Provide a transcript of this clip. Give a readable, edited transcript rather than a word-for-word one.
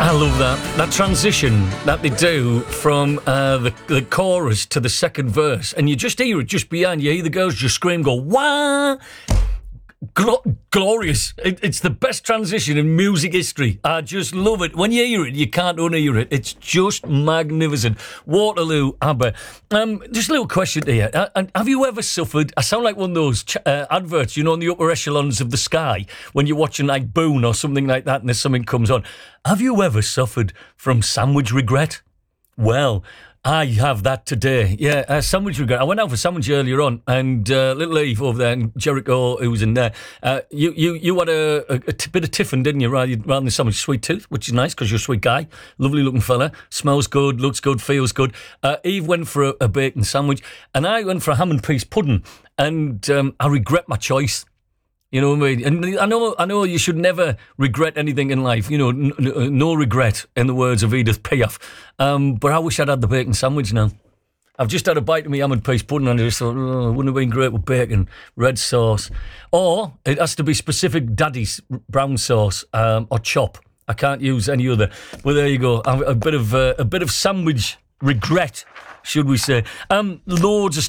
I love that. That transition that they do from the chorus to the second verse, and you just hear it just behind you. You hear the girls just scream, go, wah! Glorious. It's the best transition in music history. I just love it. When you hear it, you can't unhear it. It's just magnificent. Waterloo, ABBA. Just a little question to you. Have you ever suffered... I sound like one of those adverts, you know, in the upper echelons of the sky, when you're watching like Boone or something like that and there's something comes on. Have you ever suffered from sandwich regret? Well... I have that today. Yeah, sandwich regret. I went out for sandwich earlier on, and little Eve over there, and Jericho, who was in there, you had a bit of tiffin, didn't you, rather than the sandwich? Sweet tooth, which is nice because you're a sweet guy. Lovely looking fella. Smells good, looks good, feels good. Eve went for a bacon sandwich, and I went for a ham and peas pudding, and I regret my choice. You know what I mean? And I know you should never regret anything in life. You know, no regret, in the words of Edith Piaf. But I wish I'd had the bacon sandwich now. I've just had a bite of my ham and peas pudding and I just thought, it wouldn't have been great with bacon, red sauce. Or it has to be specific Daddy's brown sauce or chop. I can't use any other. Well, there you go. A bit of sandwich regret, should we say. Loads of